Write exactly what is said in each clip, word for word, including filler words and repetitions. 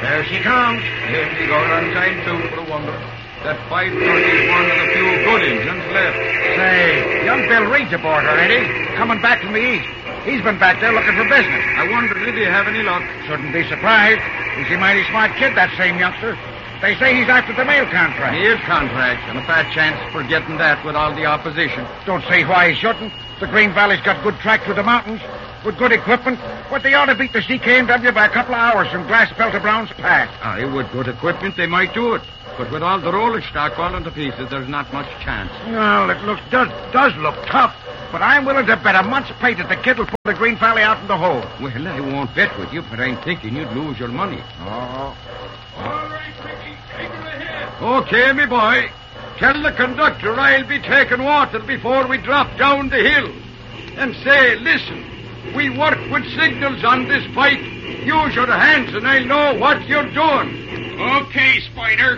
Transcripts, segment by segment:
There she comes. Here she goes on time, too, for a wonder. That five thirty is one of the few good engines left. Say, young Bill Reed's aboard her, ain't he? Coming back from the east. He's been back there looking for business. I wonder, did he have any luck? Shouldn't be surprised. He's a mighty smart kid, that same youngster. They say he's after the mail contract. He is contract, and a fat chance for getting that with all the opposition. Don't say why he shouldn't. The Green Valley's got good track through the mountains, with good equipment. But they ought to beat the C K and W by a couple of hours from Glassbell to Brown's Pass. Aye, with good equipment, they might do it. But with all the rolling stock falling to pieces, there's not much chance. Well, it looks does does look tough. But I'm willing to bet a month's pay that the kid will pull the Green Valley out in the hole. Well, I won't bet with you, but I'm thinking you'd lose your money. Oh. All right, Ricky, take her ahead. Okay, me boy. Tell the conductor I'll be taking water before we drop down the hill. And say, listen, we work with signals on this pike. Use your hands and I'll know what you're doing. Okay, Spider.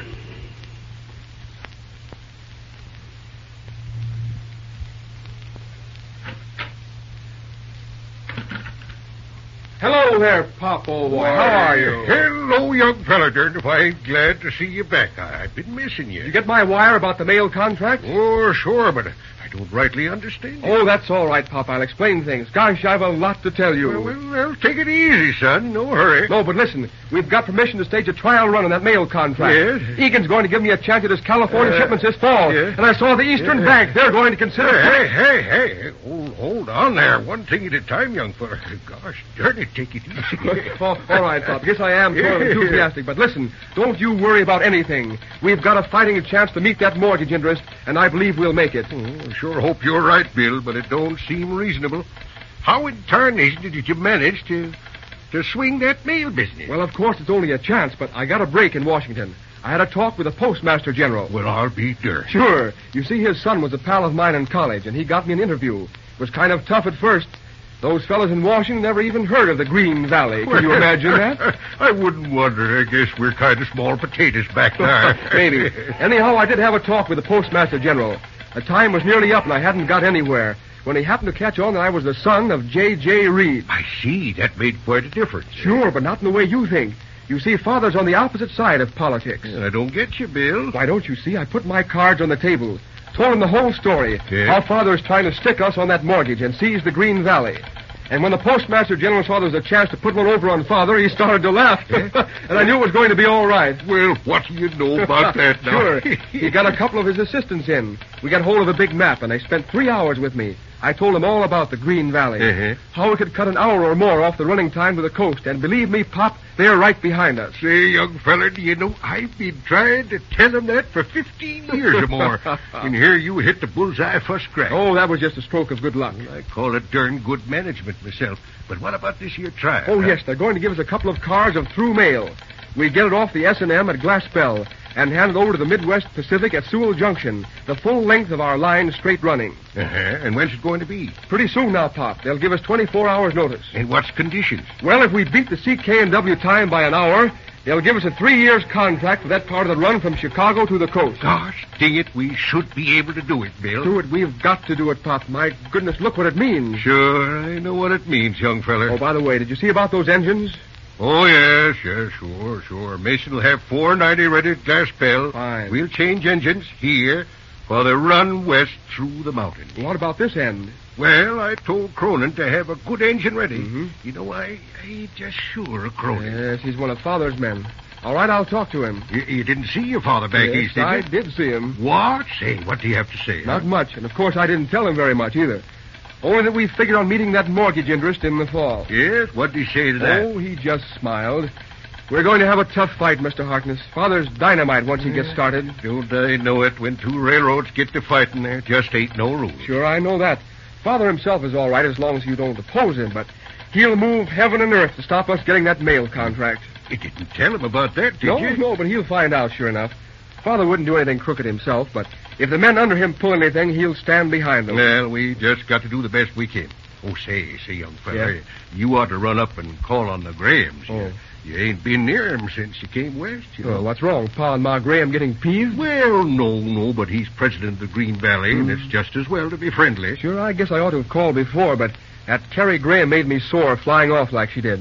Hello there, Pop, old boy. How are you? Hello, young fella, Dern. Why, glad to see you back. I, I've been missing you. Did you get my wire about the mail contract? Oh, sure, but I don't rightly understand it. Oh, that's all right, Pop. I'll explain things. Gosh, I've a lot to tell you. Well, well, well, take it easy, son. No hurry. No, but listen. We've got permission to stage a trial run on that mail contract. Yes? Egan's going to give me a chance at his California Uh, shipments this fall. yes? And I saw the Eastern Yes. Bank. They're going to consider... Hey, hey, hey, hey. Hold, hold on there. One thing at a time, young fella. Gosh, darn it, take it easy. Oh, all right, Pop. Guess I am sort of Yeah. enthusiastic. But listen, don't you worry about anything. We've got a fighting chance to meet that mortgage interest, and I believe we'll make it. Oh, I sure hope you're right, Bill, but it don't seem reasonable. How in tarnation did you manage to to swing that mail business? Well, of course, it's only a chance, but I got a break in Washington. I had a talk with the Postmaster General. Well, I'll be darned. Sure. You see, his son was a pal of mine in college, and he got me an interview. It was kind of tough at first. Those fellas in Washington never even heard of the Green Valley. Can you imagine that? I wouldn't wonder. I guess we're kind of small potatoes back there. Maybe. Anyhow, I did have a talk with the Postmaster General. The time was nearly up, and I hadn't got anywhere when he happened to catch on that I was the son of J J. Reed. I see. That made quite a difference. Sure, but not in the way you think. You see, Father's on the opposite side of politics. I don't get you, Bill. Why don't you see? I put my cards on the table. Told him the whole story. Yeah? How Father is trying to stick us on that mortgage and seize the Green Valley. And when the Postmaster General saw there was a chance to put one over on Father, he started to laugh. Yeah? And I knew it was going to be all right. Well, what do you know about that now? Sure. He got a couple of his assistants in. We got hold of a big map, and they spent three hours with me. I told them all about the Green Valley. Uh-huh. How we could cut an hour or more off the running time to the coast. And believe me, Pop, they're right behind us. Say, young fella, do you know, I've been trying to tell them that for fifteen years or more. And here you hit the bullseye first crack. Oh, that was just a stroke of good luck. I call it darn good management myself. But what about this here trial? Oh, huh? yes, they're going to give us a couple of cars of through mail. We get it off the S and M at Glassbell and hand it over to the Midwest Pacific at Sewell Junction, the full length of our line straight running. Uh-huh. And when's it going to be? Pretty soon now, Pop. They'll give us twenty-four hours notice. And what's conditions? Well, if we beat the C K and W time by an hour, they'll give us a three years contract for that part of the run from Chicago to the coast. Gosh, dang it, we should be able to do it, Bill. Do it. We've got to do it, Pop. My goodness, look what it means. Sure, I know what it means, young fella. Oh, by the way, did you see about those engines? Oh, yes, yes, sure, sure. Mason will have four ninety ready at Glassbell. Fine. We'll change engines here for the run west through the mountains. What about this end? Well, I told Cronin to have a good engine ready. Mhm. You know, I, I ain't just sure of Cronin. Yes, he's one of Father's men. All right, I'll talk to him. You, you didn't see your father back Yes, east, did I you? did see him. What? Say, what do you have to say? Not much, and of course I didn't tell him very much either. Only that we figured on meeting that mortgage interest in the fall. Yes? What did he say to that? Oh, he just smiled. We're going to have a tough fight, Mister Harkness. Father's dynamite once he gets started. Don't I know it? When two railroads get to fighting, there just ain't no rules. Sure, I know that. Father himself is all right as long as you don't oppose him, but he'll move heaven and earth to stop us getting that mail contract. You didn't tell him about that, did no, you? no, but he'll find out, sure enough. Father wouldn't do anything crooked himself, but if the men under him pull anything, he'll stand behind them. Well, we just got to do the best we can. Oh, say, say, young fella, Yeah? you ought to run up and call on the Grahams. Oh. You, you ain't been near him since you came west, you know. Oh, what's wrong? Pa and Ma Graham getting peeved? Well, no, no, but he's president of the Green Valley, and it's just as well to be friendly. Sure, I guess I ought to have called before, but that Carrie Graham made me sore flying off like she did.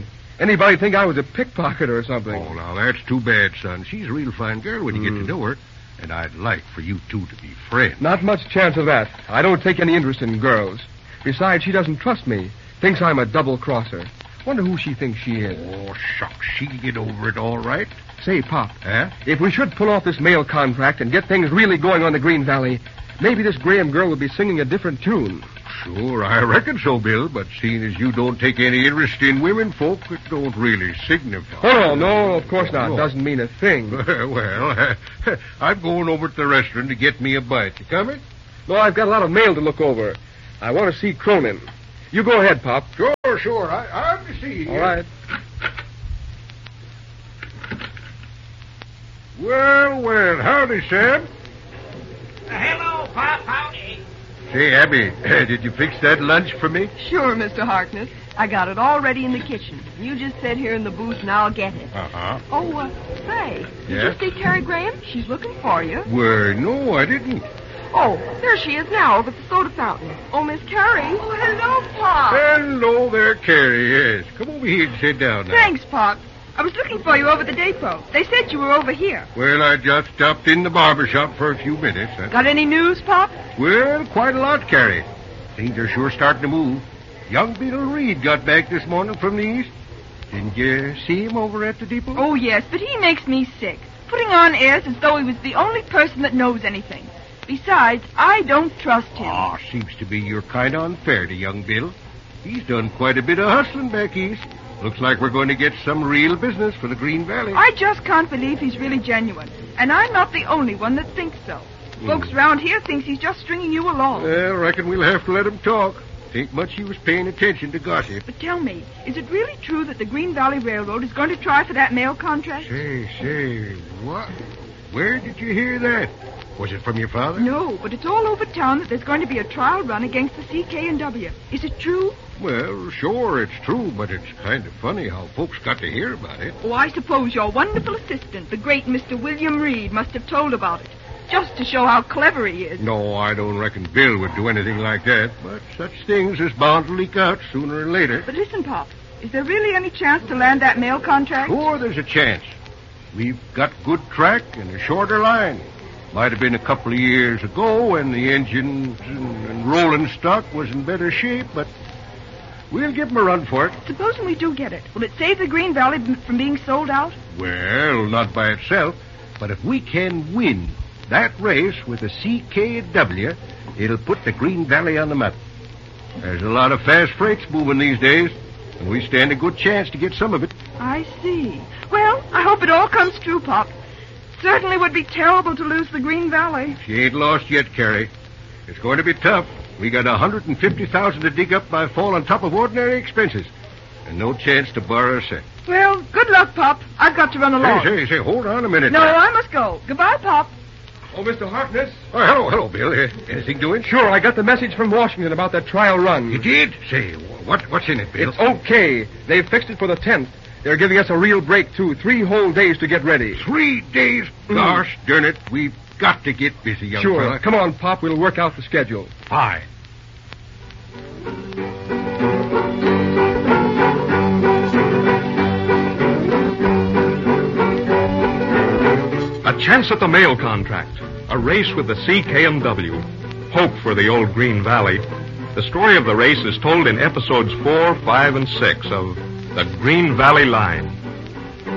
Anybody think I was a pickpocket or something. Oh, now, that's too bad, son. She's a real fine girl when you mm. get to know her. And I'd like for you two to be friends. Not much chance of that. I don't take any interest in girls. Besides, she doesn't trust me. Thinks I'm a double-crosser. Wonder who she thinks she is. Oh, shucks. She'll get over it all right. Say, Pop. Huh? If we should pull off this mail contract and get things really going on the Green Valley, maybe this Graham girl will be singing a different tune. Sure, I reckon so, Bill. But seeing as you don't take any interest in women folk, it don't really signify. Oh, no, no, of course not. No. Doesn't mean a thing. Well, I'm going over to the restaurant to get me a bite. You coming? No, I've got a lot of mail to look over. I want to see Cronin. You go ahead, Pop. Sure, sure. I, I'm to see you. All right. Well, well, howdy, Sam. Uh, hello, Pop. Howdy. Say, Abby, did you fix that lunch for me? Sure, Mister Harkness. I got it all ready in the kitchen. You just sit here in the booth and I'll get it. Uh-huh. Oh, uh, say, did yeah? you see Carrie Graham? She's looking for you. Well, no, I didn't. Oh, there she is now over at the soda fountain. Oh, Miss Carrie. Oh, hello, Pop. Hello there, Carrie, yes. Come over here and sit down now. Thanks, Pop. I was looking for you over the depot. They said you were over here. Well, I just stopped in the barber shop for a few minutes. That's... Got any news, Pop? Well, quite a lot, Carrie. Things are sure starting to move. Young Bill Reed got back this morning from the east. Didn't you see him over at the depot? Oh, yes, but he makes me sick. Putting on airs as though he was the only person that knows anything. Besides, I don't trust him. Ah, oh, seems to be you're kind of unfair to young Bill. He's done quite a bit of hustling back east. Looks like we're going to get some real business for the Green Valley. I just can't believe he's really genuine. And I'm not the only one that thinks so. Mm. Folks around here thinks he's just stringing you along. Well, I reckon we'll have to let him talk. Ain't much he was paying attention to gossip. But tell me, is it really true that the Green Valley Railroad is going to try for that mail contract? Say, say, what? Where did you hear that? Was it from your father? No, but it's all over town that there's going to be a trial run against the C K and W. Is it true? Well, sure, it's true, but it's kind of funny how folks got to hear about it. Oh, I suppose your wonderful assistant, the great Mister William Reed, must have told about it, just to show how clever he is. No, I don't reckon Bill would do anything like that, but such things is bound to leak out sooner or later. But listen, Pop, is there really any chance to land that mail contract? Sure, there's a chance. We've got good track and a shorter line. Might have been a couple of years ago when the engines and, and rolling stock was in better shape, but we'll give them a run for it. Supposing we do get it, will it save the Green Valley from being sold out? Well, not by itself, but if we can win that race with the C K W, it'll put the Green Valley on the map. There's a lot of fast freights moving these days, and we stand a good chance to get some of it. I see. Well, I hope it all comes true, Pop. Certainly would be terrible to lose the Green Valley. She ain't lost yet, Carrie. It's going to be tough. We got one hundred fifty thousand dollars to dig up by fall on top of ordinary expenses. And no chance to borrow a cent. Well, good luck, Pop. I've got to run along. Say, say, say, hold on a minute. No, now. I must go. Goodbye, Pop. Oh, Mister Harkness? Oh, hello, hello, Bill. Uh, anything doing? Sure, I got the message from Washington about that trial run. You did? Say, what, what's in it, Bill? It's okay. They've fixed it for the tenth. They're giving us a real break, too. Three whole days to get ready. Three days? Mm. Gosh darn it. We've got to get busy, young Sure. fella. Come on, Pop. We'll work out the schedule. Fine. A chance at the mail contract. A race with the C K and W. Hope for the old Green Valley. The story of the race is told in episodes four, five, and six of The Green Valley Line.